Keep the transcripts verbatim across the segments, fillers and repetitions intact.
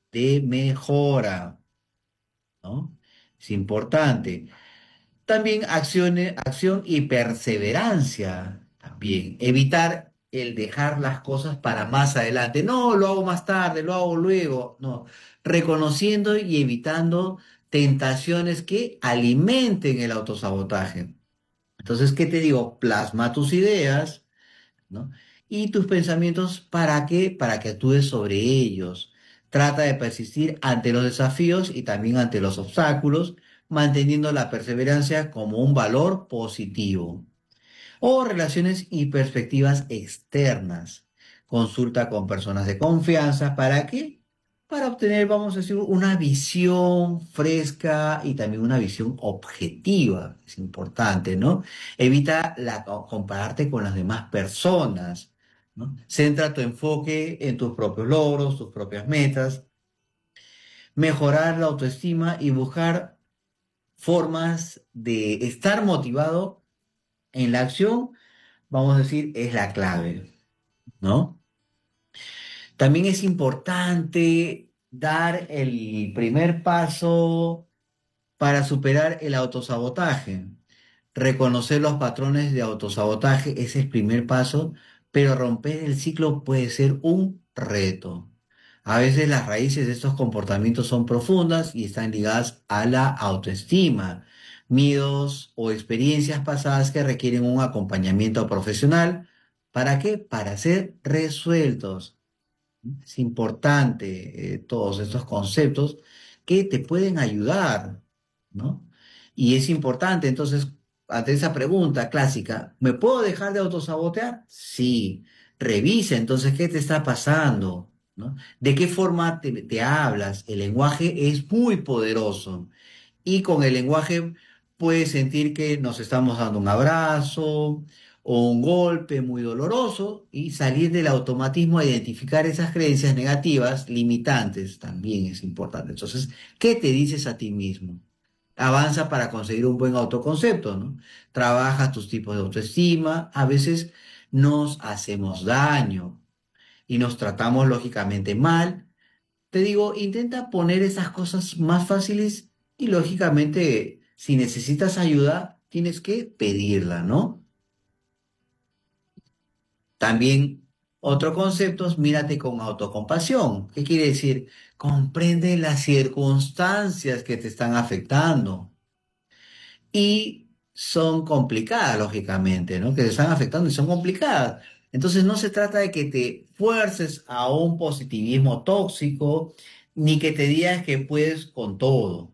de mejora, ¿no? Es importante. También acciones, acción y perseverancia. También evitar el dejar las cosas para más adelante. No, lo hago más tarde, lo hago luego. No, reconociendo y evitando tentaciones que alimenten el autosabotaje. Entonces, ¿qué te digo? Plasma tus ideas, ¿no? Y tus pensamientos, ¿para qué? Para que actúes sobre ellos. Trata de persistir ante los desafíos y también ante los obstáculos, manteniendo la perseverancia como un valor positivo. O relaciones y perspectivas externas. Consulta con personas de confianza. ¿Para qué? Para obtener, vamos a decir, una visión fresca y también una visión objetiva. Es importante, ¿no? Evita la, compararte con las demás personas, ¿no? Centra tu enfoque en tus propios logros, tus propias metas, mejorar la autoestima y buscar formas de estar motivado en la acción, vamos a decir, es la clave, ¿no? También es importante dar el primer paso para superar el autosabotaje. Reconocer los patrones de autosabotaje es el primer paso, pero romper el ciclo puede ser un reto. A veces las raíces de estos comportamientos son profundas y están ligadas a la autoestima, miedos o experiencias pasadas que requieren un acompañamiento profesional. ¿Para qué? Para ser resueltos. Es importante, eh, todos estos conceptos que te pueden ayudar, ¿no? Y es importante, entonces, ante esa pregunta clásica, ¿me puedo dejar de autosabotear? Sí. Revisa entonces qué te está pasando, ¿no? ¿De qué forma te, te hablas? El lenguaje es muy poderoso y con el lenguaje puedes sentir que nos estamos dando un abrazo o un golpe muy doloroso y salir del automatismo a identificar esas creencias negativas, limitantes, también es importante. Entonces, ¿qué te dices a ti mismo? Avanza para conseguir un buen autoconcepto, ¿no? Trabaja tus tipos de autoestima. A veces nos hacemos daño y nos tratamos lógicamente mal. Te digo, intenta poner esas cosas más fáciles y lógicamente, si necesitas ayuda, tienes que pedirla, ¿no? También otro concepto es mírate con autocompasión. ¿Qué quiere decir? Comprende las circunstancias que te están afectando y son complicadas, lógicamente, ¿no? Que te están afectando y son complicadas. Entonces no se trata de que te fuerces a un positivismo tóxico, ni que te digas que puedes con todo,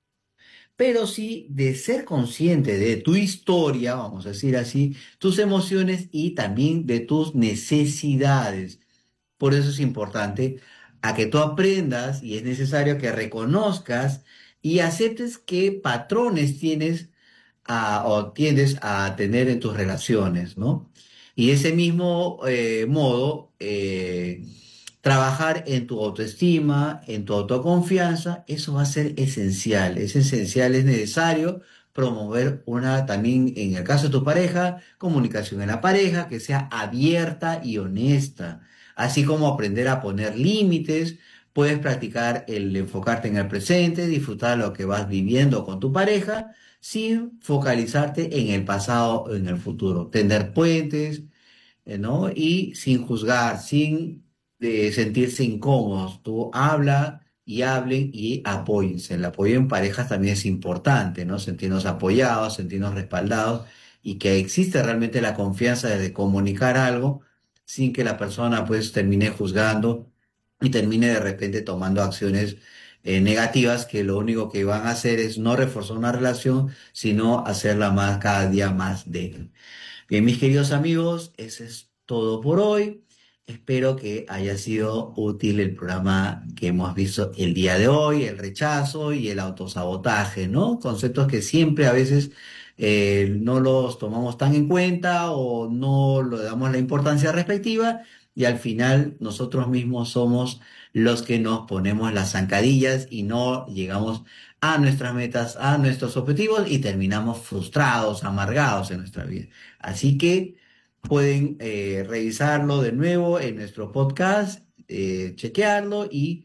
pero sí de ser consciente de tu historia, vamos a decir así, tus emociones y también de tus necesidades. Por eso es importante a que tú aprendas y es necesario que reconozcas y aceptes qué patrones tienes a- o tiendes a tener en tus relaciones, ¿no? Y ese mismo eh, modo, eh, trabajar en tu autoestima, en tu autoconfianza, eso va a ser esencial, es esencial, es necesario promover una, también en el caso de tu pareja, comunicación en la pareja que sea abierta y honesta, así como aprender a poner límites. Puedes practicar el enfocarte en el presente, disfrutar lo que vas viviendo con tu pareja sin focalizarte en el pasado o en el futuro. Tender puentes, eh, ¿no? Y sin juzgar, sin eh, sentirse incómodos. Tú habla y hablen y apóyense. El apoyo en parejas también es importante, ¿no? Sentirnos apoyados, sentirnos respaldados y que existe realmente la confianza de comunicar algo sin que la persona pues termine juzgando y termine de repente tomando acciones eh, negativas que lo único que van a hacer es no reforzar una relación, sino hacerla más cada día más débil. Bien, mis queridos amigos, eso es todo por hoy. Espero que haya sido útil el programa que hemos visto el día de hoy, el rechazo y el autosabotaje, ¿no? Conceptos que siempre a veces eh, no los tomamos tan en cuenta o no le damos la importancia respectiva y al final nosotros mismos somos los que nos ponemos las zancadillas y no llegamos a nuestras metas, a nuestros objetivos y terminamos frustrados, amargados en nuestra vida. Así que pueden eh, revisarlo de nuevo en nuestro podcast, eh, chequearlo y